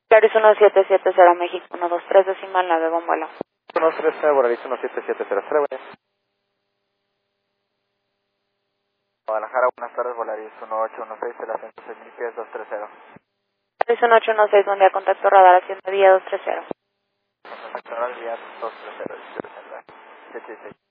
Claris 1770 México 123 decimal 9 con vuelo. 130, Volaris 17700. Guadalajara, buenas tardes, Volaris 1816, el acento 6000 pies 230. Claris 1816, buen día, contacto radar haciendo vía 230. Contacto radar vía 230, 16.